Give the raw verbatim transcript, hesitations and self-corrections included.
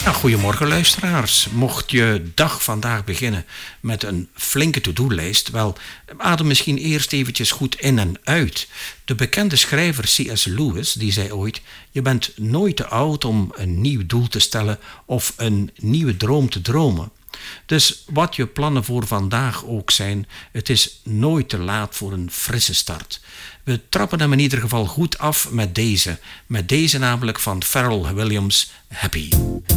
Goedemorgen luisteraars. Mocht je dag vandaag beginnen met een flinke to-do-lijst, wel, adem misschien eerst eventjes goed in en uit. De bekende schrijver C S Lewis die zei ooit: je bent nooit te oud om een nieuw doel te stellen of een nieuwe droom te dromen. Dus wat je plannen voor vandaag ook zijn, het is nooit te laat voor een frisse start. We trappen hem in ieder geval goed af met deze. Met deze namelijk van Pharrell Williams, Happy.